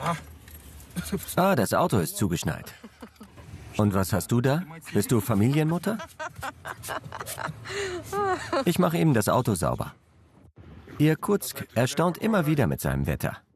Ah, das Auto ist zugeschneit. Und was hast du da? Bist du Familienmutter? Ich mache eben das Auto sauber. Irkutsk erstaunt immer wieder mit seinem Wetter.